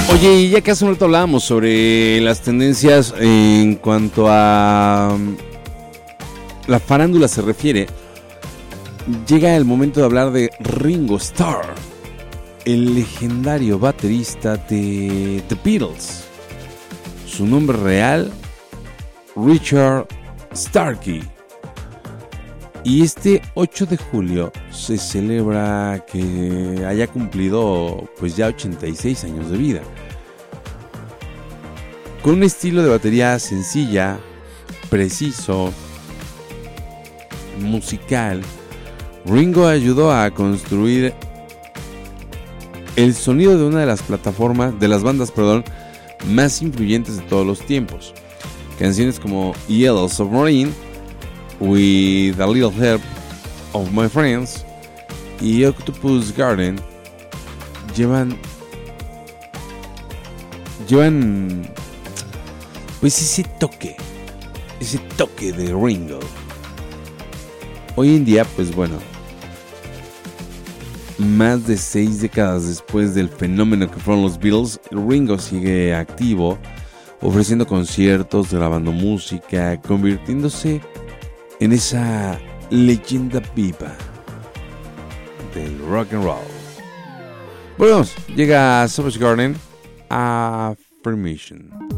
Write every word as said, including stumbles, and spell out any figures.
Oye, y ya que hace un rato hablábamos sobre las tendencias en cuanto a la farándula se refiere, llega el momento de hablar de Ringo Starr, el legendario baterista de The Beatles. Su nombre real, Richard Starkey. Y este ocho de julio se celebra que haya cumplido pues ya ochenta y seis años de vida. Con un estilo de batería sencilla, preciso, musical, Ringo ayudó a construir el sonido de una de las plataformas, de las bandas, perdón, más influyentes de todos los tiempos. Canciones como Yellow Submarine, With a Little Help of My Friends y Octopus Garden llevan llevan pues ese toque, ese toque de Ringo. Hoy en día, pues bueno, más de seis décadas después del fenómeno que fueron los Beatles, Ringo sigue activo, ofreciendo conciertos, grabando música, convirtiéndose en esa leyenda viva del rock and roll. Bueno, llega Savage Garden, Affirmation.